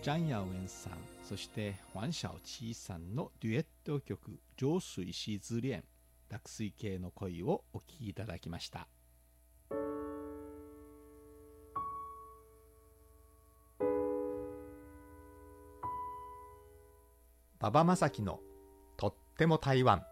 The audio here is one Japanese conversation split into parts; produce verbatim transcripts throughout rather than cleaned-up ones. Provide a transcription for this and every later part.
ジャン・ヤオエンさん、そしてファン・シャオチーさんのデュエット曲「浄水溪之恋」濁水系の恋をお聴きいただきました。馬場正樹のとっても台湾。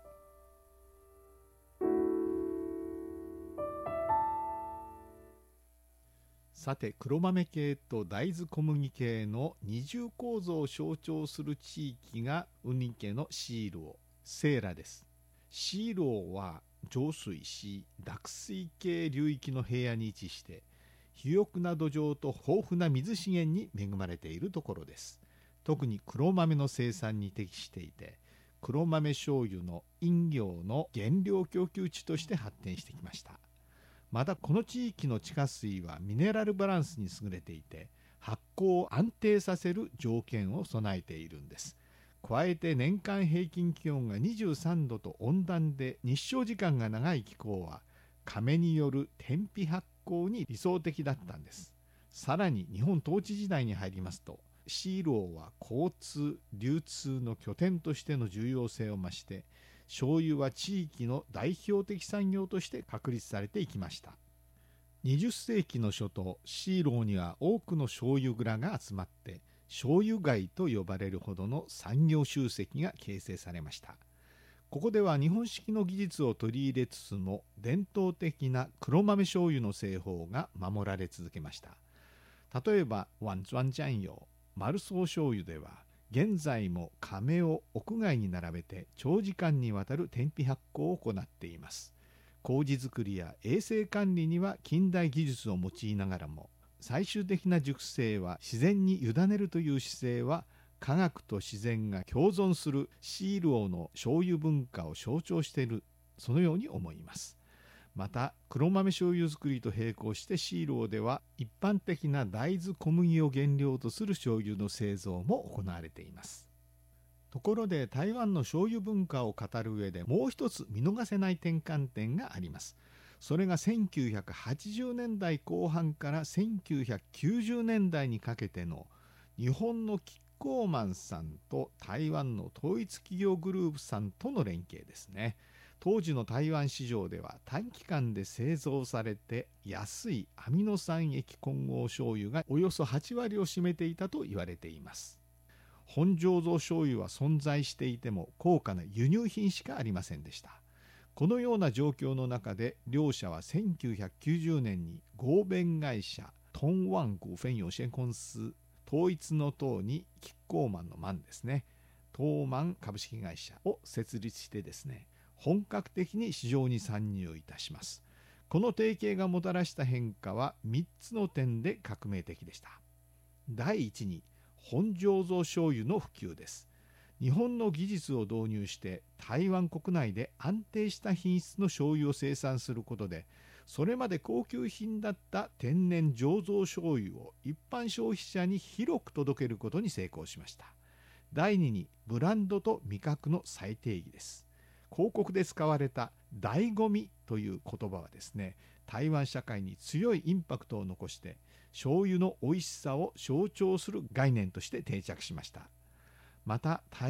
さて、黒豆系と大豆小麦系の二重構造を象徴する地域が雲林家のシールオ、セーラです。シールオは浄水溪濁水系流域の平野に位置して、肥沃な土壌と豊富な水資源に恵まれているところです。特に黒豆の生産に適していて、黒豆醤油の飲料の原料供給地として発展してきました。またこの地域の地下水はミネラルバランスに優れていて、発酵を安定させる条件を備えているんです。加えて年間平均気温がにじゅうさんどと温暖で日照時間が長い気候は、甕による天日発酵に理想的だったんです。さらに日本統治時代に入りますと、シールオは交通・流通の拠点としての重要性を増して、醤油は地域の代表的産業として確立されていきました。にじゅっせいきの初頭、シールオには多くの醤油蔵が集まって、醤油街と呼ばれるほどの産業集積が形成されました。ここでは日本式の技術を取り入れつつも、伝統的な黒豆醤油の製法が守られ続けました。例えば、ワンズワンジャンヨー、マルソー醤油では、現在も甕を屋外に並べて長時間にわたる天日発酵を行っています。麹作りや衛生管理には近代技術を用いながらも、最終的な熟成は自然に委ねるという姿勢は、科学と自然が共存するシールオの醤油文化を象徴している、そのように思います。また黒豆醤油作りと並行してシールオでは一般的な大豆小麦を原料とする醤油の製造も行われています。ところで台湾の醤油文化を語る上でもう一つ見逃せない転換点があります。それがせんきゅうひゃくはちじゅうねんだいこう半からせんきゅうひゃくきゅうじゅうねんだいにかけての日本のキッコーマンさんと台湾の統一企業グループさんとの連携ですね。当時の台湾市場では短期間で製造されて安いアミノ酸液混合醤油がおよそはちわりを占めていたと言われています。本醸造醤油は存在していても高価な輸入品しかありませんでした。このような状況の中で両社はせんきゅうひゃくきゅうじゅうねんに合弁会社トンワン股份有限公司、統一の党にキッコーマンのマンですね、東万株式会社を設立してですね、本格的に市場に参入いたします。この提携がもたらした変化はみっつの点で革命的でした。第一に、本醸造醤油の普及です。日本の技術を導入して台湾国内で安定した品質の醤油を生産することで、それまで高級品だった天然醸造醤油を一般消費者に広く届けることに成功しました。第二に、ブランドと味覚の再定義です。広告で使われた醍醐味という言葉はですね、台湾社会に強いインパクトを残して醤油の美味しさを象徴する概念として定着しました。また台